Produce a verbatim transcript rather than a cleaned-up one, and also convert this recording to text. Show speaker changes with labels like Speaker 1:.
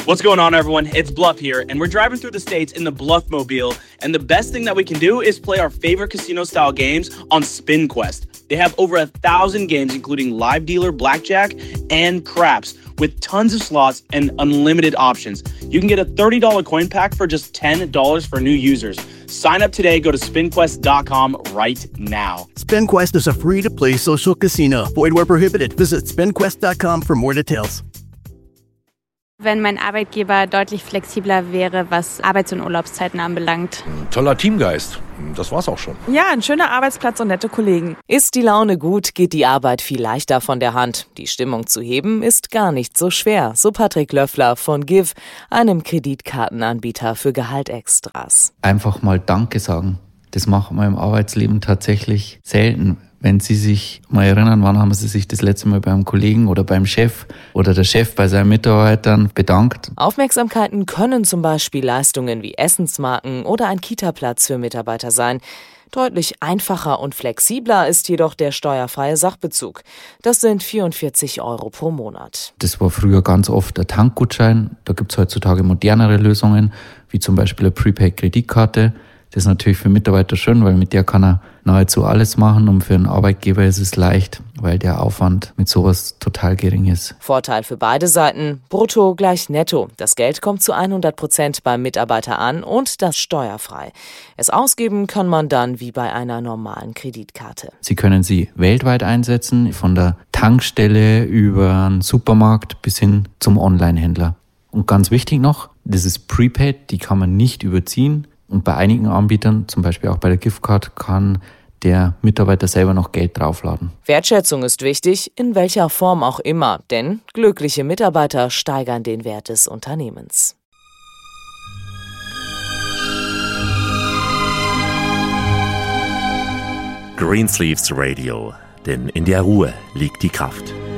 Speaker 1: What's going on, everyone? It's Bluff here, and we're driving through the states in the Bluffmobile, and the best thing that we can do is play our favorite casino-style games on SpinQuest. They have over a thousand games, including live dealer, blackjack, and craps, with tons of slots and unlimited options. You can get a thirty dollars coin pack for just ten dollars for new users. Sign up today. Go to spin quest dot com right now.
Speaker 2: SpinQuest is a free-to-play social casino. Void where prohibited. Visit spin quest dot com for more details.
Speaker 3: Wenn mein Arbeitgeber deutlich flexibler wäre, was Arbeits- und Urlaubszeiten anbelangt.
Speaker 4: Ein toller Teamgeist. Das war's auch schon.
Speaker 5: Ja, ein schöner Arbeitsplatz und nette Kollegen.
Speaker 6: Ist die Laune gut, geht die Arbeit viel leichter von der Hand. Die Stimmung zu heben ist gar nicht so schwer, so Patrick Löffler von Give, einem Kreditkartenanbieter für Gehaltextras.
Speaker 7: Einfach mal Danke sagen. Das macht man im Arbeitsleben tatsächlich selten. Wenn Sie sich mal erinnern, wann haben Sie sich das letzte Mal beim Kollegen oder beim Chef oder der Chef bei seinen Mitarbeitern bedankt?
Speaker 6: Aufmerksamkeiten können zum Beispiel Leistungen wie Essensmarken oder ein Kita-Platz für Mitarbeiter sein. Deutlich einfacher und flexibler ist jedoch der steuerfreie Sachbezug. Das sind vierundvierzig Euro pro Monat.
Speaker 7: Das war früher ganz oft der Tankgutschein. Da gibt es heutzutage modernere Lösungen, wie zum Beispiel eine Prepaid-Kreditkarte. Das ist natürlich für Mitarbeiter schön, weil mit der kann er nahezu alles machen, und für einen Arbeitgeber ist es leicht, weil der Aufwand mit sowas total gering ist.
Speaker 6: Vorteil für beide Seiten: Brutto gleich Netto. Das Geld kommt zu hundert Prozent beim Mitarbeiter an und das steuerfrei. Es ausgeben kann man dann wie bei einer normalen Kreditkarte.
Speaker 7: Sie können sie weltweit einsetzen, von der Tankstelle über den Supermarkt bis hin zum Onlinehändler. Und ganz wichtig noch, das ist Prepaid, die kann man nicht überziehen. Und bei einigen Anbietern, zum Beispiel auch bei der Giftcard, kann der Mitarbeiter selber noch Geld draufladen.
Speaker 6: Wertschätzung ist wichtig, in welcher Form auch immer, denn glückliche Mitarbeiter steigern den Wert des Unternehmens.
Speaker 8: Greensleeves Radio, denn in der Ruhe liegt die Kraft.